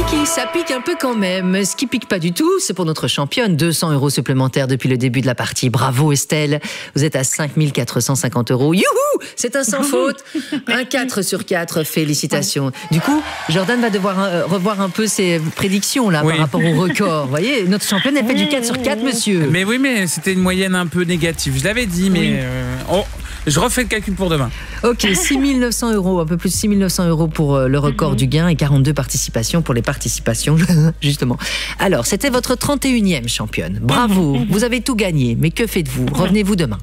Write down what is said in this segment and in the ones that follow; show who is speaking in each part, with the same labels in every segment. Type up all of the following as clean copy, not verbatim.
Speaker 1: Tricky, ça pique un peu quand même. Ce qui pique pas du tout, c'est pour notre championne. 200 € supplémentaires depuis le début de la partie. Bravo Estelle, vous êtes à 5 450 €. Youhou, c'est un sans faute. Un 4 sur 4, félicitations. Du coup, Jordan va devoir revoir un peu ses prédictions là, par rapport au record. Vous voyez, notre championne, elle fait du 4 sur 4, monsieur.
Speaker 2: Mais oui, mais c'était une moyenne un peu négative. Je l'avais dit, mais je refais le calcul pour demain.
Speaker 1: Ok, 6 900 €, un peu plus de 6 900 € pour le record du gain et 42 participations pour les participations, justement. Alors, c'était votre 31e championne. Bravo, vous avez tout gagné. Mais que faites-vous? Revenez-vous demain?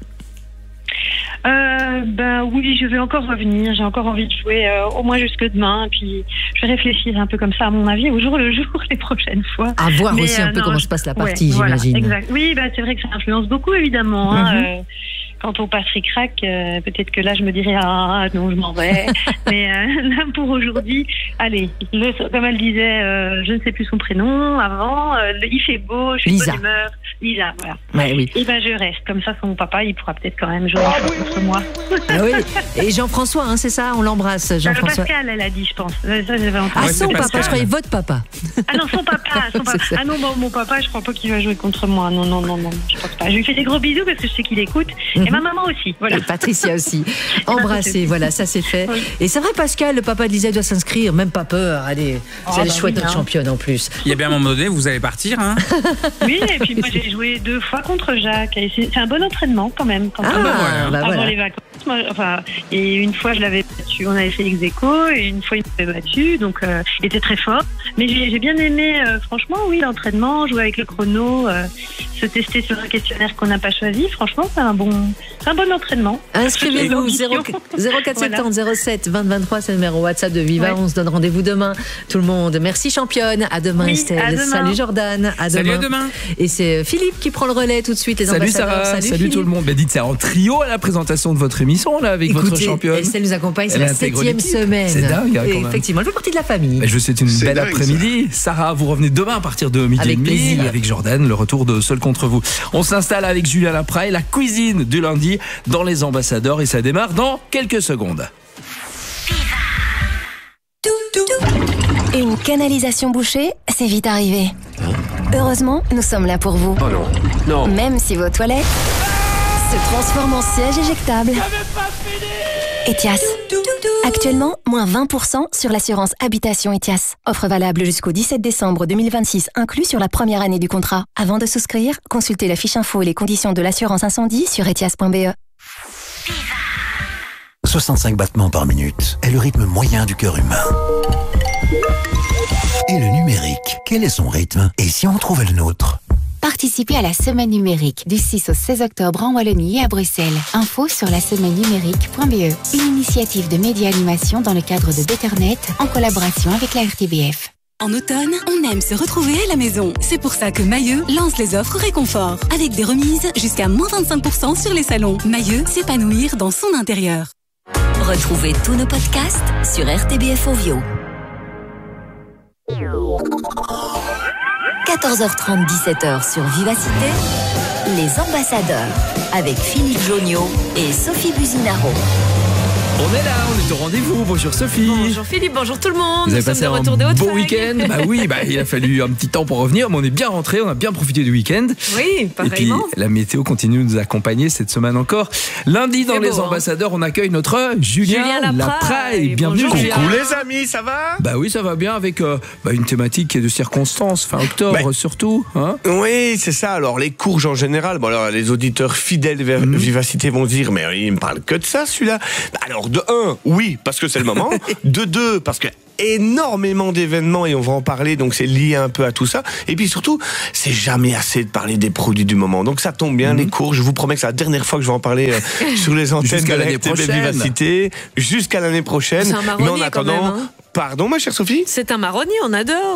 Speaker 3: Oui, je vais encore revenir. J'ai encore envie de jouer au moins jusque demain. Puis je vais réfléchir un peu comme ça, à mon avis, au jour le jour, les prochaines fois.
Speaker 1: À voir aussi un peu comment se passe la partie, j'imagine.
Speaker 3: Voilà, exact. Oui, c'est vrai que ça influence beaucoup, évidemment. Quand on passe ric-rac, peut-être que là, je me dirais non, je m'en vais. Mais là, pour aujourd'hui, allez, comme elle disait, je ne sais plus son prénom avant, il fait beau, je suis de bonne humeur. Lisa, voilà.
Speaker 1: Ouais, oui.
Speaker 3: Et je reste. Comme ça, son papa, il pourra peut-être quand même jouer contre moi.
Speaker 1: Ah oui. Et Jean-François, hein, c'est ça, on l'embrasse, Jean-François.
Speaker 3: Pascal, elle a dit, je pense. Ça,
Speaker 1: son papa, je croyais votre papa.
Speaker 3: Ah non, son papa. Ah non, mon papa, je crois pas qu'il va jouer contre moi. Non, je pense pas. Je lui fais des gros bisous parce que je sais qu'il écoute. Et ma maman aussi. Voilà.
Speaker 1: Et Patricia aussi. Embrassez, voilà, ça c'est fait. Oui. Et c'est vrai, Pascal, le papa de Lisa doit s'inscrire, même pas peur. Allez, c'est chouette, notre championne en plus.
Speaker 2: Il y a bien un moment donné, vous allez partir, hein?
Speaker 3: Oui, et puis moi j'ai joué 2 fois contre Jacques. Et c'est un bon entraînement quand même. Avant les vacances. Et une fois je l'avais battu, on avait fait ex-aequo, et une fois il m'avait battu, donc il était très fort. Mais j'ai bien aimé, franchement, oui, l'entraînement, jouer avec le chrono, se tester sur un questionnaire qu'on n'a pas choisi. Franchement, c'est un bon entraînement.
Speaker 1: Inscrivez-vous 0470 07 20 23, c'est le numéro WhatsApp de Viva. On se donne rendez-vous demain, tout le monde. Merci championne. À demain, Estelle.
Speaker 3: À demain.
Speaker 1: Salut Jordan.
Speaker 2: Salut, à demain.
Speaker 1: Et c'est Philippe qui prend le relais tout de suite. Les
Speaker 4: salut
Speaker 1: ambassadeurs.
Speaker 4: Sarah. Salut tout le monde. Dites, c'est en trio à la présentation de votre émission là avec votre championne.
Speaker 1: Estelle nous accompagne, c'est la 7e semaine.
Speaker 4: C'est dingue.
Speaker 1: Effectivement, elle fait partie de la famille.
Speaker 4: Je vous souhaite une belle après-midi. Sarah, vous revenez demain à partir de midi et demi avec Jordan, le retour de Seul contre vous. On s'installe avec Julien Lapraille, la cuisine du lundi dans les ambassadeurs et ça démarre dans quelques secondes.
Speaker 5: Une canalisation bouchée, c'est vite arrivé. Heureusement, nous sommes là pour vous.
Speaker 6: Oh non.
Speaker 5: Même si vos toilettes se transforment en siège éjectable. Etias. Actuellement, moins 20% sur l'assurance habitation Etias. Offre valable jusqu'au 17 décembre 2026, inclus sur la première année du contrat. Avant de souscrire, consultez la fiche info et les conditions de l'assurance incendie sur etias.be.
Speaker 6: 65 battements par minute est le rythme moyen du cœur humain. Et le numérique, quel est son rythme? Et si on trouvait le nôtre?
Speaker 7: Participez à la semaine numérique du 6 au 16 octobre en Wallonie et à Bruxelles. Info sur la semaine numérique.be. Une initiative de média animation dans le cadre de Betternet en collaboration avec la RTBF.
Speaker 8: En automne, on aime se retrouver à la maison. C'est pour ça que Mailleux lance les offres réconfort. Avec des remises jusqu'à moins 25% sur les salons. Mailleux, s'épanouir dans son intérieur.
Speaker 9: Retrouvez tous nos podcasts sur RTBF Ovio. 14h30, 17h sur Vivacité, les ambassadeurs avec Philippe Joniot et Sophie Buzinaro.
Speaker 4: On est là, on est au rendez-vous. Bonjour Sophie.
Speaker 1: Bonjour Philippe, bonjour tout le monde.
Speaker 4: Vous avez passé un beau week-end? Il a fallu un petit temps pour revenir, mais on est bien rentré, on a bien profité du week-end.
Speaker 1: Oui, pareillement.
Speaker 4: Et puis la météo continue de nous accompagner cette semaine encore. Lundi, dans les ambassadeurs, on accueille notre Julien Lapraille. Bienvenue.
Speaker 10: Coucou les amis, ça va?
Speaker 4: Oui, ça va bien avec une thématique qui est de circonstance, fin octobre surtout. Hein?
Speaker 10: Oui, c'est ça. Alors les courges en général, alors les auditeurs fidèles de Vivacité vont dire, mais il me parle que de ça celui-là. Alors de 1, oui, parce que c'est le moment. De 2, parce que énormément d'événements et on va en parler, donc c'est lié un peu à tout ça. Et puis surtout, c'est jamais assez de parler des produits du moment. Donc ça tombe bien, les courges. Je vous promets que c'est la dernière fois que je vais en parler sur les antennes de la RTB Vivacité jusqu'à l'année prochaine.
Speaker 1: C'est un marronnier,
Speaker 10: mais en attendant,
Speaker 1: quand même, hein.
Speaker 10: Pardon, ma chère Sophie?
Speaker 1: C'est un marronnier, on adore.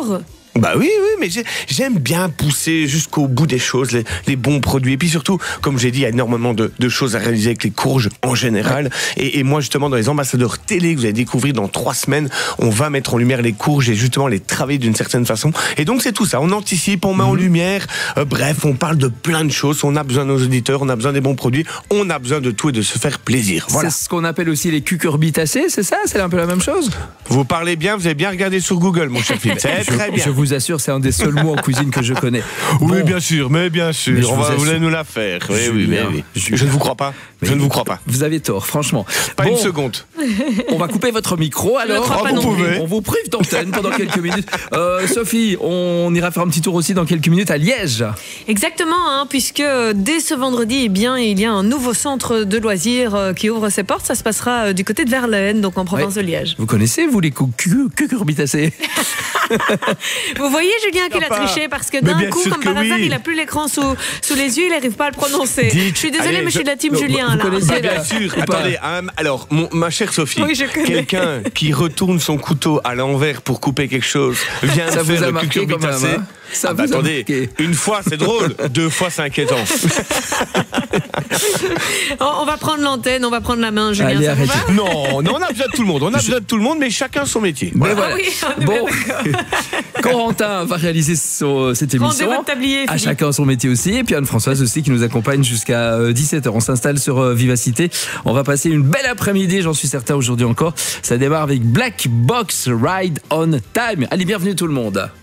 Speaker 10: Bah oui, mais j'aime bien pousser jusqu'au bout des choses, les bons produits. Et puis surtout, comme j'ai dit, il y a énormément de choses à réaliser avec les courges en général. Et moi, justement, dans les ambassadeurs télé que vous allez découvrir dans 3 semaines, on va mettre en lumière les courges et justement les travailler d'une certaine façon. Et donc, c'est tout ça. On anticipe, on met en lumière. Bref, on parle de plein de choses. On a besoin de nos auditeurs, on a besoin des bons produits. On a besoin de tout et de se faire plaisir. Voilà.
Speaker 4: C'est ce qu'on appelle aussi les cucurbitacées, c'est ça? C'est un peu la même chose?
Speaker 10: Vous parlez bien, vous avez bien regardé sur Google, mon cher Philippe. C'est très bien.
Speaker 4: Je vous assure, c'est un des seuls mots en cuisine que je connais.
Speaker 10: Oui, bien sûr. Mais vous allez nous la faire. Oui. Je ne vous crois pas. Je ne vous crois pas.
Speaker 4: Vous avez tort, franchement.
Speaker 10: Pas une seconde.
Speaker 4: On va couper votre micro, alors. On vous prive d'antenne pendant quelques minutes. Sophie, on ira faire un petit tour aussi dans quelques minutes à Liège.
Speaker 11: Exactement, puisque dès ce vendredi, il y a un nouveau centre de loisirs qui ouvre ses portes. Ça se passera du côté de Verlaine, donc en province de Liège.
Speaker 4: Vous connaissez, vous, les cucurbitacées?
Speaker 11: Vous voyez, Julien, qu'il a triché parce que d'un coup, comme par hasard, il n'a plus l'écran sous les yeux, il n'arrive pas à le prononcer. Je suis désolée, mais je suis de la team Julien.
Speaker 4: Vous connaissez,
Speaker 10: bien sûr. Attendez, alors, ma chère Sophie, quelqu'un qui retourne son couteau à l'envers pour couper quelque chose vient de faire le cucurbitacé. Attendez, une fois c'est drôle, 2 fois c'est inquiétant.
Speaker 11: On va prendre l'antenne, on va prendre la main, Julien.
Speaker 4: Allez,
Speaker 11: ça vous va?
Speaker 10: Non, on a besoin de tout le monde. On a besoin de tout le monde, mais chacun son métier.
Speaker 4: Voilà.
Speaker 11: Ah oui, on est bien d'accord.
Speaker 4: Corentin va réaliser cette émission.
Speaker 11: Rendez votre tablier,
Speaker 4: à chacun son métier aussi. Et puis Anne-Françoise aussi qui nous accompagne jusqu'à 17h. On s'installe sur Vivacité. On va passer une belle après-midi, j'en suis certain, aujourd'hui encore. Ça démarre avec Black Box Ride on Time. Allez, bienvenue tout le monde.